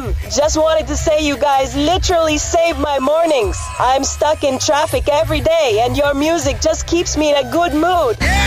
FM. Just wanted to say you guys literally saved my mornings. I'm stuck in traffic every day and your music just keeps me in a good mood.